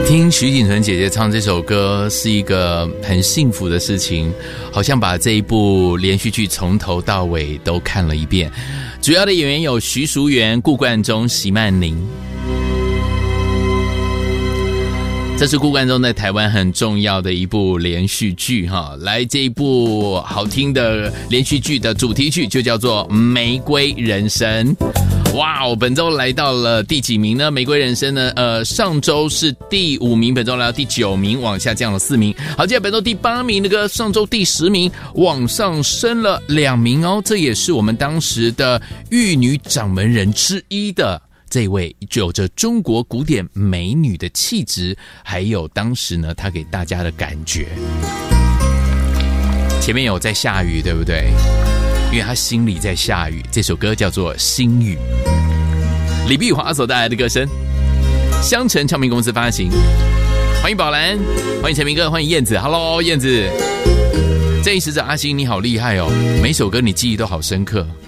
听徐锦纯姐姐唱这首歌是一个很幸福的事情，好像把这一部连续剧从头到尾都看了一遍。主要的演员有徐淑媛、顾冠中、席曼宁。这是顾冠中在台湾很重要的一部连续剧哈。来，这一部好听的连续剧的主题曲就叫做《玫瑰人生》。哇，本周来到了第几名呢？玫瑰人生呢？上周是第5名，本周来到第9名，往下降了4名。好，接下来本周第8名，那个上周第10名，往上升了2名哦。这也是我们当时的玉女掌门人之一的这位，有着中国古典美女的气质，还有当时呢，她给大家的感觉。前面有在下雨，对不对？因为他心里在下雨，这首歌叫做《心雨》，李碧华所带来的歌声，香城唱片公司发行。欢迎宝兰，欢迎陈明哥，欢迎燕子 ，Hello 燕子。这一时者阿星你好厉害哦，每首歌你记忆都好深刻。